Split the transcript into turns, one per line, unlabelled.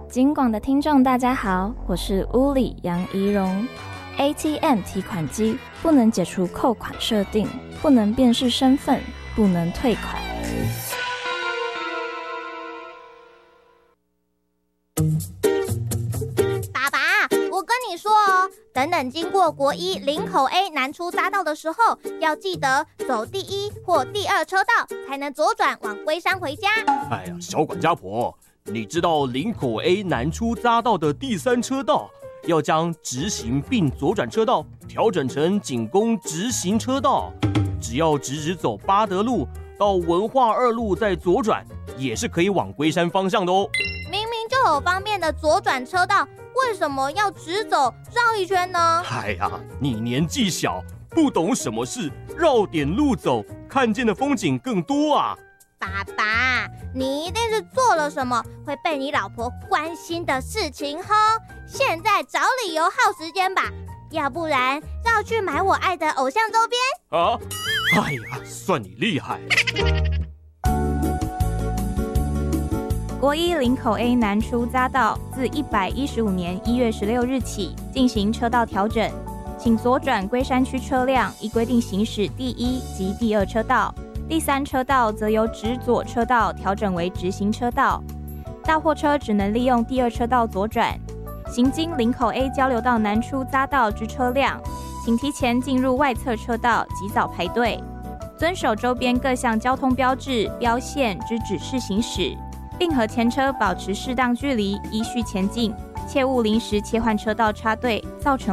警广的听众大家好，我是屋里杨怡蓉。ATM 提款机不能解除扣款设定，不能辨识身份，不能退款。
爸爸，我跟你说哦，等等经过国一林口 A 南出匝道的时候，要记得走第一或第二车道，才能左转往龟山回家。
哎呀，小管家婆，你知道林口 A 南出匝道的第3车道要将直行并左转车道调整成仅供直行车道，只要直走八德路到文化2路再左转，也是可以往龟山方向的哦。
明明就有方便的左转车道，为什么要直走绕一圈呢？
哎呀，你年纪小，不懂什么是绕点路走，看见的风景更多啊。
爸爸，你一定是做了什么会被你老婆关心的事情吼！现在找理由耗时间吧，要不然绕去买我爱的偶像周边
啊！哎呀，算你厉害。
国一林口 A 南出匝道自115年1月16日起进行车道调整，请左转龟山区车辆依规定行驶第1及第2车道，第3车道则由直左车道调整为直行车道，大货车只能利用第2车道左转。行经林口 A 交流道南出匝道之车辆，请提前进入外侧车道，及早排队，遵守周边各项交通标志、标线之指示行驶，并和前车保持适当距离，依序前进，切勿临时切换车道插队，造成